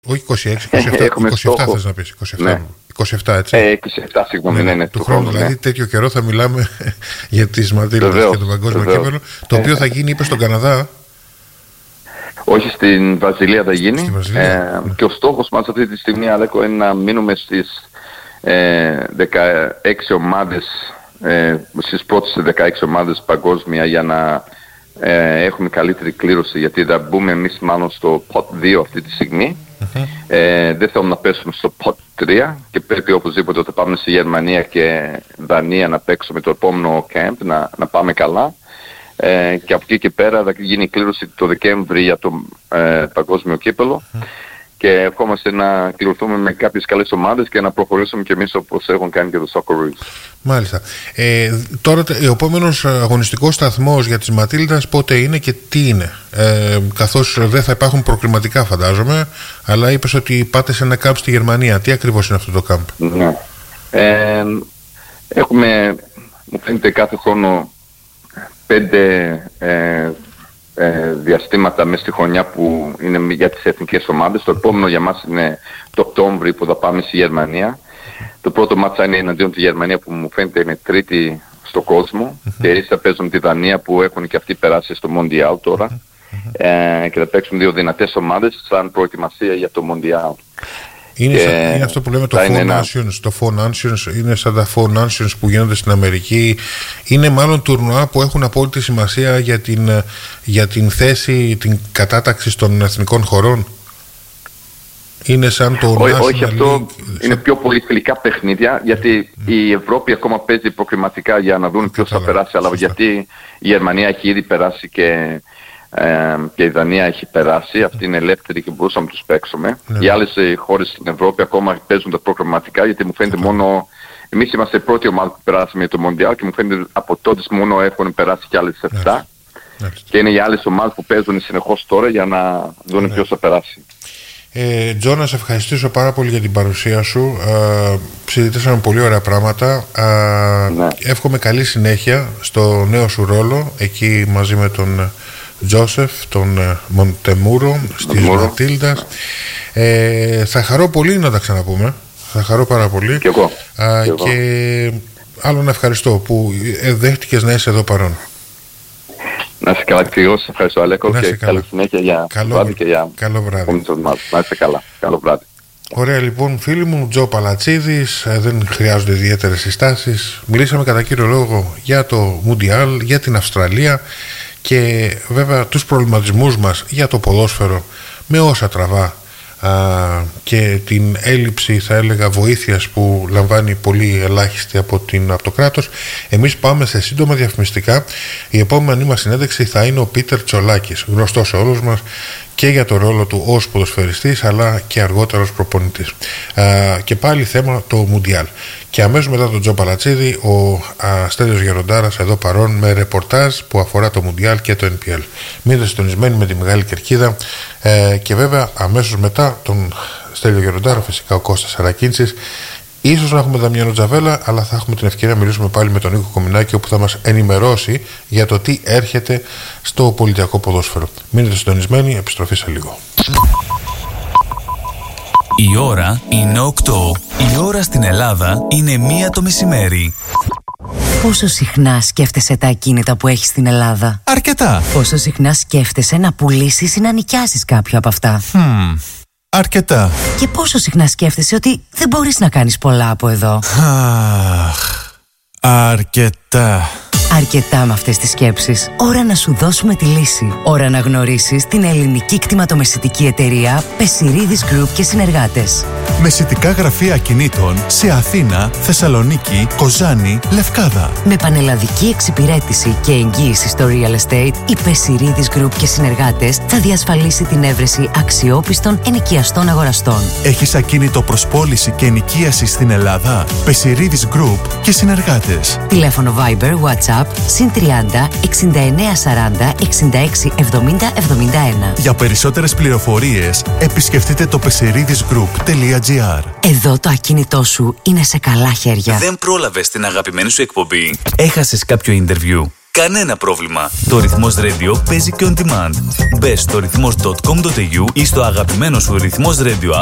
Όχι 26, 27 θες να πεις, 27, ναι. 27 έτσι. 27 συγγνώμη, ναι. Του χρόνου δηλαδή τέτοιο καιρό θα μιλάμε για τις Ματίλδες και το παγκόσμιο κύπελλο, το οποίο θα γίνει, είπε, στον Καναδά. Όχι, στην Βραζιλία θα γίνει. Και ο στόχος μας αυτή τη στιγμή, Αλέκο, είναι να μείνουμε στις 16 ομάδες, στις πρώτες 16 ομάδες παγκόσμια, για να έχουμε καλύτερη κλήρωση, γιατί θα μπούμε εμείς μάλλον στο pot 2 αυτή τη στιγμή. Δεν θέλουμε να πέσουμε στο pot 3 και πρέπει οπωσδήποτε όταν πάμε στη Γερμανία και Δανία να παίξουμε το επόμενο camp, να πάμε καλά. Και από εκεί και πέρα θα γίνει η κλήρωση το Δεκέμβρη για το παγκόσμιο κύπελλο και ευχόμαστε να κληρωθούμε με κάποιες καλές ομάδες και να προχωρήσουμε και εμείς όπως έχουν κάνει και το Socceroos. Μάλιστα. Τώρα ο επόμενος αγωνιστικός σταθμός για τις Ματίλδας πότε είναι και τι είναι, καθώς δεν θα υπάρχουν προκριματικά φαντάζομαι, αλλά είπες ότι πάτε σε ένα κάμπ στη Γερμανία. Τι ακριβώς είναι αυτό το κάμπ? Ναι. Έχουμε, μου φαίνεται, κάθε χρόνο 5 διαστήματα μέσα στη χρονιά που είναι για τις εθνικές ομάδες. Το επόμενο για μας είναι το Οκτώβρη που θα πάμε στη Γερμανία. Το πρώτο μάτσα είναι εναντίον τη Γερμανία που μου φαίνεται είναι τρίτη στον κόσμο και έτσι θα παίζουν τη Δανία που έχουν και αυτοί περάσει στο Μοντιάλ τώρα και θα παίξουν δύο δυνατές ομάδες σαν προετοιμασία για το Μοντιάλ. Είναι αυτό που λέμε το Four Nations, είναι σαν τα Four Nations που γίνονται στην Αμερική. Είναι μάλλον τουρνουά που έχουν απόλυτη σημασία για την θέση, την κατάταξη των εθνικών χωρών. Είναι σαν το όχι, αυτό είναι πιο πολύ φιλικά παιχνίδια, γιατί η Ευρώπη ακόμα παίζει προκριματικά για να δουν ποιος θα περάσει, αλλά γιατί η Γερμανία έχει ήδη περάσει και η Δανία έχει περάσει, αυτή είναι ελεύθερη και μπορούσαμε να τους παίξουμε. Οι άλλες χώρες στην Ευρώπη ακόμα παίζουν τα προκριματικά, γιατί μου φαίνεται μόνο εμείς είμαστε η πρώτη ομάδα που περάσαμε το Μοντιάλ και μου φαίνεται από τότε μόνο έχουν περάσει κι άλλες 7 και είναι οι άλλες ομάδες που παίζουν συνεχώς τώρα για να δουν ποιος θα περάσει. Τζο, να σε ευχαριστήσω πάρα πολύ για την παρουσία σου. Συζητήσαμε πολύ ωραία πράγματα. Εύχομαι καλή συνέχεια στο νέο σου ρόλο εκεί μαζί με τον Τζόσεφ, τον Μοντεμούρο στις Ματίλδας. Θα χαρώ πολύ να τα ξαναπούμε. Θα χαρώ πάρα πολύ. Και εγώ. Και άλλον ευχαριστώ που δέχτηκες να είσαι εδώ παρόν. Να είσαι καλά, και εγώ σας ευχαριστώ, Αλέκο, και καλή συνέχεια για βράδυ και για καλό βράδυ. Να είστε καλά. Καλό βράδυ. Ωραία, λοιπόν, φίλοι μου, Τζο Παλατσίδης, δεν χρειάζονται ιδιαίτερες συστάσεις. Μιλήσαμε κατά κύριο λόγο για το Μουντιάλ, για την Αυστραλία και βέβαια τους προβληματισμούς μας για το ποδόσφαιρο με όσα τραβά και την έλλειψη, θα έλεγα, βοήθειας που λαμβάνει πολύ ελάχιστη από το κράτος. Εμείς πάμε σε σύντομα διαφημιστικά. Η επόμενη μας συνέντευξη θα είναι ο Πίτερ Τσολάκης, γνωστός σε όλους μας και για το ρόλο του ως ποδοσφαιριστής αλλά και αργότερα ως προπονητής. Και πάλι θέμα το Μουντιάλ. Και αμέσως μετά τον Τζο Παλατσίδη ο Στέλιος Γεροντάρας εδώ παρόν με ρεπορτάζ που αφορά το Μουντιάλ και το NPL. Μείνετε συντονισμένοι με τη Μεγάλη Κερκίδα και βέβαια αμέσως μετά τον Στέλιο Γεροντάρα φυσικά ο Κώστας Σαρακίντσης. Ίσως να έχουμε Δαμιάνο Τζαβέλα, αλλά θα έχουμε την ευκαιρία να μιλήσουμε πάλι με τον Νίκο Κομινάκη, όπου θα μας ενημερώσει για το τι έρχεται στο πολιτιακό ποδόσφαιρο. Μείνετε συντονισμένοι, επιστροφή σε λίγο. Η ώρα είναι 8. Η ώρα στην Ελλάδα είναι 1 το μεσημέρι. Πόσο συχνά σκέφτεσαι τα ακίνητα που έχεις στην Ελλάδα? Αρκετά. Πόσο συχνά σκέφτεσαι να πουλήσεις ή να νοικιάσεις κάποιο από αυτά? Αρκετά. Και πόσο συχνά σκέφτεσαι ότι δεν μπορείς να κάνεις πολλά από εδώ? Αρκετά. Αρκετά με αυτές τις σκέψεις. Ώρα να σου δώσουμε τη λύση. Ώρα να γνωρίσεις την ελληνική κτηματομεσητική εταιρεία Πεσιρίδης Group και συνεργάτες. Μεσητικά γραφεία ακινήτων σε Αθήνα, Θεσσαλονίκη, Κοζάνη, Λευκάδα. Με πανελλαδική εξυπηρέτηση και εγγύηση στο real estate, η Πεσιρίδης Group και συνεργάτες θα διασφαλίσει την έβρεση αξιόπιστων ενοικιαστών αγοραστών. Έχεις ακίνητο προς πώληση και ενοικίαση στην Ελλάδα? Πεσιρίδης Group και συνεργάτες. Τηλέφωνο Viber, WhatsApp +30 69 40 66 70 71. Για περισσότερες πληροφορίες επισκεφτείτε το pesiridisgroup.gr. Εδώ το ακίνητό σου είναι σε καλά χέρια. Δεν πρόλαβες την αγαπημένη σου εκπομπή? Έχασες κάποιο interview? Κανένα πρόβλημα. Το Ρυθμός Radio παίζει και on demand. Μπες στο ρυθμός.com.au ή στο αγαπημένο σου Ρυθμός Radio